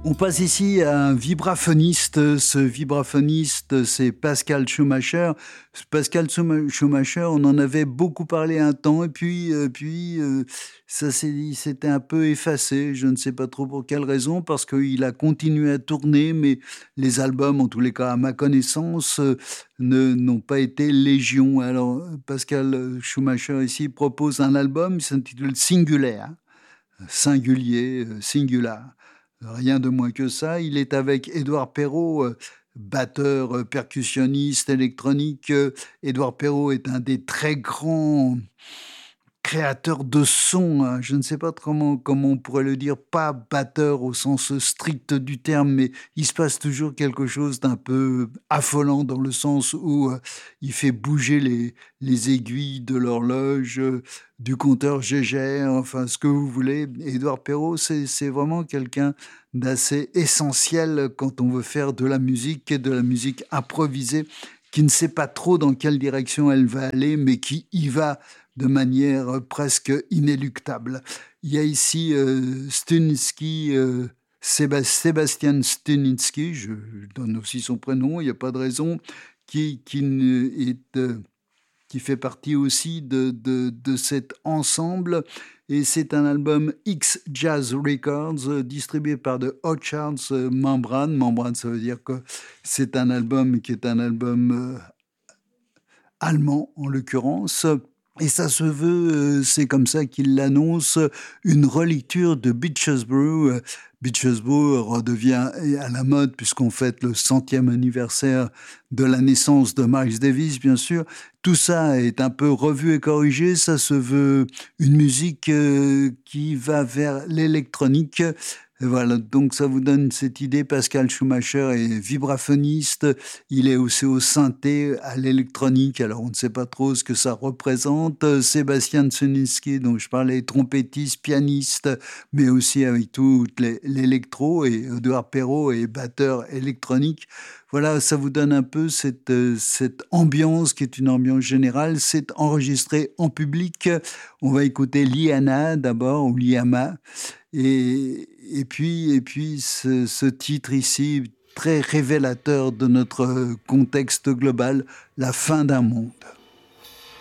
On passe ici à un vibraphoniste. Ce vibraphoniste, c'est Pascal Schumacher. Pascal Schumacher, on en avait beaucoup parlé un temps, et puis il s'était un peu effacé. Je ne sais pas trop pour quelle raison, parce qu'il a continué à tourner, mais les albums, en tous les cas à ma connaissance, n'ont pas été légion. Alors, Pascal Schumacher ici propose un album, il s'intitule Singulaire, singulier, singular. Rien de moins que ça. Il est avec Édouard Perrault, batteur, percussionniste électronique. Édouard Perrault est un des très grands créateur de son, hein. Je ne sais pas comment on pourrait le dire, pas batteur au sens strict du terme, mais il se passe toujours quelque chose d'un peu affolant dans le sens où il fait bouger les aiguilles de l'horloge, du compteur Gégère, enfin ce que vous voulez. Édouard Perrault, c'est vraiment quelqu'un d'assez essentiel quand on veut faire de la musique, et de la musique improvisée, qui ne sait pas trop dans quelle direction elle va aller, mais qui y va de manière presque inéluctable. Il y a ici Stunitzky, Sébastien Stunitzky, je donne aussi son prénom, il n'y a pas de raison, qui fait partie aussi de cet ensemble. Et c'est un album X Jazz Records, distribué par The Hot Charts Membrane. Membrane, ça veut dire que c'est un album qui est un album allemand, en l'occurrence. Et ça se veut, c'est comme ça qu'il l'annonce, une relecture de Beaches Brew. Beaches Brew redevient à la mode puisqu'on fête le 100e anniversaire de la naissance de Miles Davis, bien sûr. Tout ça est un peu revu et corrigé. Ça se veut une musique qui va vers l'électronique. Et voilà, donc ça vous donne cette idée. Pascal Schumacher est vibraphoniste, il est aussi au synthé, à l'électronique, alors on ne sait pas trop ce que ça représente. Sébastien Tsuniski, dont je parlais, trompettiste, pianiste, mais aussi avec tout l'électro, et Édouard Perrault est batteur électronique. Voilà, ça vous donne un peu cette ambiance qui est une ambiance générale. C'est enregistré en public. On va écouter Liana d'abord, ou Liama. Et puis ce titre ici, très révélateur de notre contexte global, la fin d'un monde.